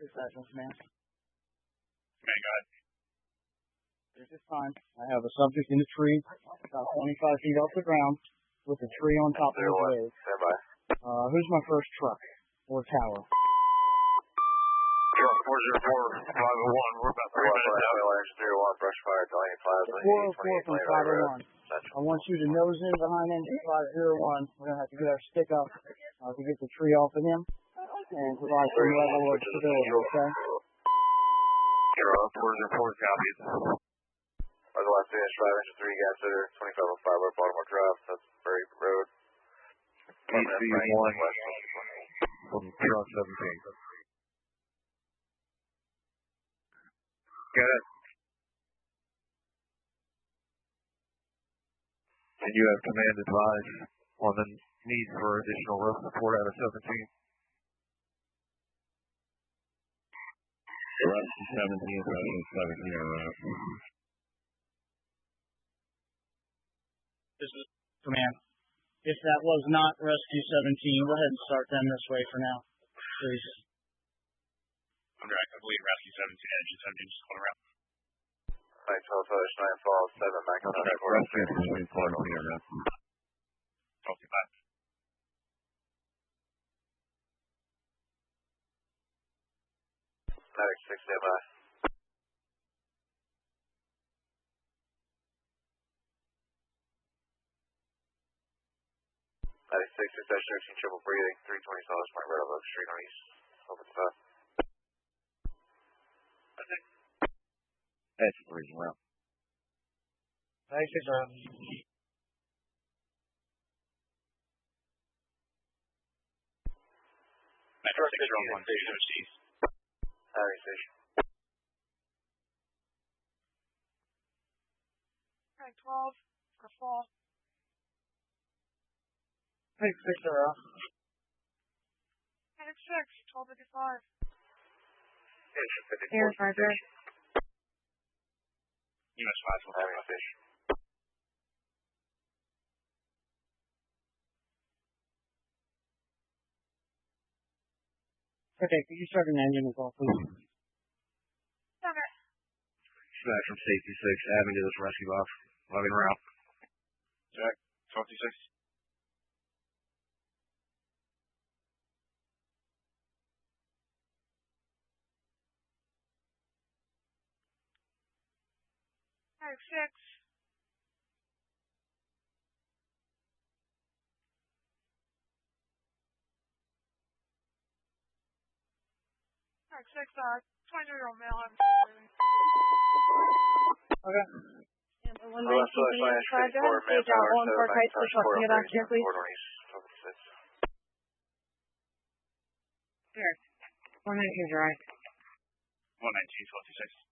Dispatch, man. Man, go ahead. This is fine. I have a subject in a tree, about 25 feet off the ground, with a tree on top of his leg. Stand by. Who's my first truck or tower? Truck 404, 501. We're about 3 minutes out. Engine 301, brush fire, Delaney Plaza. 404 from 501. I want you to nose in behind engine 501. We're going to have to get our stick up to get the tree off of him and provide some level of stability, okay? Truck 404, copies. Otherwise, finish 5 engine 3 gas hitter, 2505 West Baltimore Drive, that's Prairie Road. EC1 from truck 17. Good. And you have command advise on the need for additional road support out of 17. Rescue 17, Rescue 17 are out. This is command. If that was not Rescue 17, go ahead and start them this way for now, please. I'm direct. I believe Rescue 17, Engine 17, just going around. 912, 9 Falls, 7, Max, Rescue 17 are out. Okay, bye. Medic 6, stand by. Medic 6, succession, triple breathing, 320 Solid Point, Red Oak Street on East, open top. That's the reason well. Thank you, sir. Metro 6, you're on 1, East. Harry Station. 12, for fall. Hey, 6 are out. Medic 6, 1255. Air Roger. US 5, Harry Station. Okay, could you start an engine as well, please? Okay. Dispatch from Safety 6, adding to this rescue box. Logging route. Jack, 26. Medic 6. Medic 6, 22-year-old male, I'm Okay. Number 119, Sage out 1 for tight push up. Get out here, please. Here. 119 dry. 119, 26.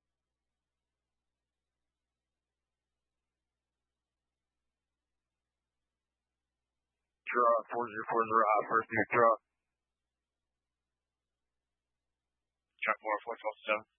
Truck 4040 out first near truck. Truck 404, 12 7.